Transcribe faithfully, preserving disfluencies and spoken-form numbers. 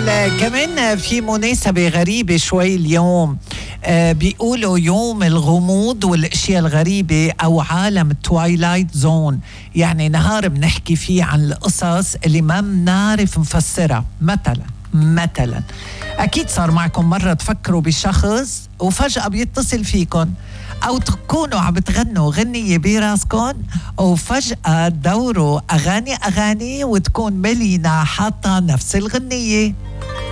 هلا كمان في مناسبة غريبة شوي اليوم. آه بيقولوا يوم الغموض والاشياء الغريبة او عالم توايلايت زون، يعني نهار بنحكي فيه عن القصص اللي ما بنعرف نفسرها. مثلا مثلا اكيد صار معكم مرة تفكروا بشخص وفجأة بيتصل فيكم، أو تكونوا عم بتغنوا غنية براسكن وفجأة تدوروا أغاني أغاني وتكون ملينا حاطة نفس الغنية.